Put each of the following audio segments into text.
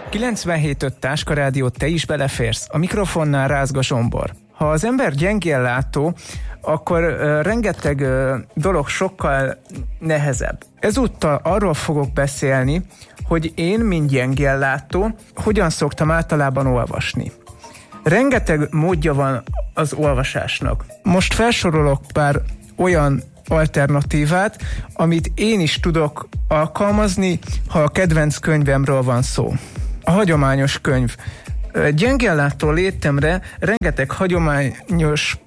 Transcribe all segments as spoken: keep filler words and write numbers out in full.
kilencvenhét öt Táska Rádió, te is beleférsz. A mikrofonnál Rázga Zsombor. Ha az ember gyengén látó, akkor uh, rengeteg uh, dolog sokkal nehezebb. Ezúttal arról fogok beszélni, hogy én, mint gyengén látó, hogyan szoktam általában olvasni. Rengeteg módja van az olvasásnak. Most felsorolok pár olyan alternatívát, amit én is tudok alkalmazni, ha a kedvenc könyvemről van szó. A hagyományos könyv. Gyengénlátó létemre rengeteg hagyományos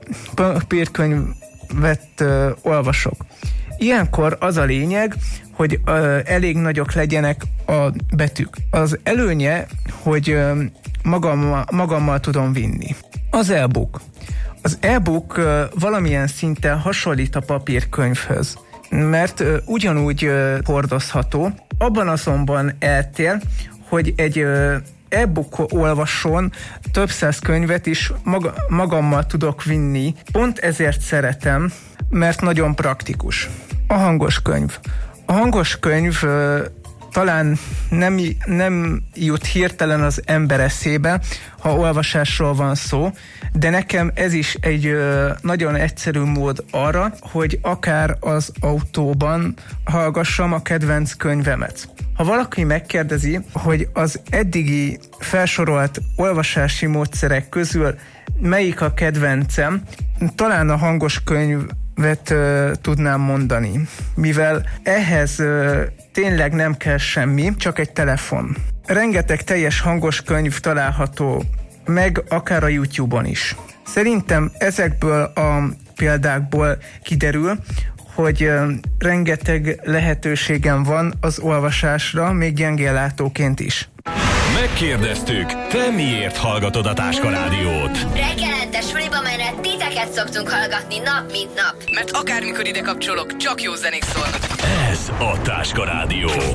papírkönyvet uh, olvasok. Ilyenkor az a lényeg, hogy uh, elég nagyok legyenek a betűk. Az előnye, hogy uh, magammal, magammal tudom vinni. Az e-book. Az e-book uh, valamilyen szinten hasonlít a papírkönyvhöz, mert uh, ugyanúgy uh, hordozható. Abban azonban eltér, hogy egy uh, e-book olvasón több száz könyvet is maga, magammal tudok vinni. Pont ezért szeretem, mert nagyon praktikus. A hangos könyv. A hangos könyv uh, talán nem, nem jut hirtelen az ember eszébe, ha olvasásról van szó, de nekem ez is egy uh, nagyon egyszerű mód arra, hogy akár az autóban hallgassam a kedvenc könyvemet. Ha valaki megkérdezi, hogy az eddigi felsorolt olvasási módszerek közül melyik a kedvencem, talán a hangos könyvet uh, tudnám mondani, mivel ehhez uh, tényleg nem kell semmi, csak egy telefon. Rengeteg teljes hangos könyv található meg, akár a YouTube-on is. Szerintem ezekből a példákból kiderül, hogy uh, rengeteg lehetőségem van az olvasásra, még gyengéllátóként is. Megkérdeztük, te miért hallgatod a Táska Rádiót? Reggelente suliba menet titeket szoktunk hallgatni nap mint nap. Mert akármikor ide kapcsolok, csak jó zenék szólnak. Ez a Táska Rádió.